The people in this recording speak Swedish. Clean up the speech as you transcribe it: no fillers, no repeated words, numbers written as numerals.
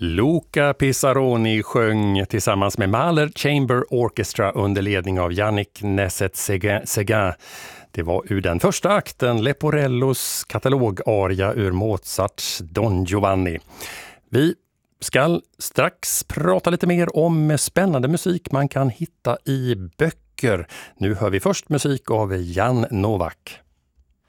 Luca Pisaroni sjöng tillsammans med Mahler Chamber Orchestra under ledning av Yannick Nézet-Séguin. Det var ur den första akten Leporellos katalogaria ur Mozarts Don Giovanni. Vi ska strax prata lite mer om spännande musik man kan hitta i böcker. Nu hör vi först musik av Jan Novak.